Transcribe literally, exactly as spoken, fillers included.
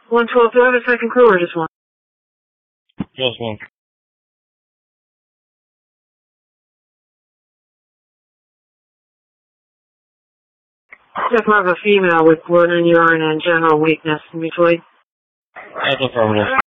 one twelve, do I have a second crew or just one? Just one. Just have a female with blood and urine and general weakness in between. That's affirmative.